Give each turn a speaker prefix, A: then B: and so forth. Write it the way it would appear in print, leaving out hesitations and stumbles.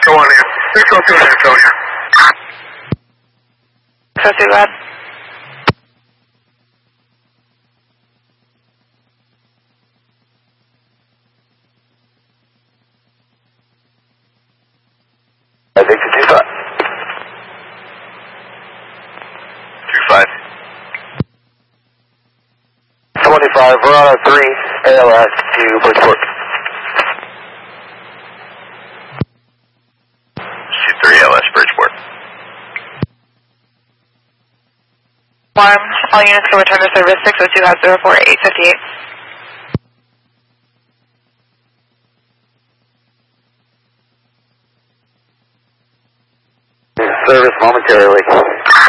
A: Go on in. 602 Antonio.
B: So too bad.
A: I think it's 25. 25, Verona 3, ALS to Bridgeport. C3 ALS, Bridgeport.
B: Warm, all units can return to service 602 at 04858.
A: Service momentarily.